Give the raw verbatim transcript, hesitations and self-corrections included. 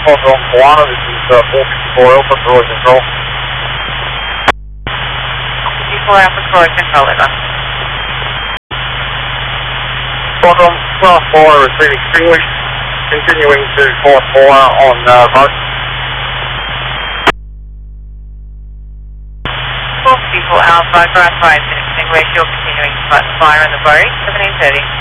on Moana, this is uh, four fifty-four Alpha for Roy Control. fifty-four Alpha for Roy Control, over. Quantum, class four has been extinguished, continuing to class four on uh, boat. four fifty-four Alpha, drive fire is extinguished, you're continuing to fight the fire on the boat, seventeen thirty.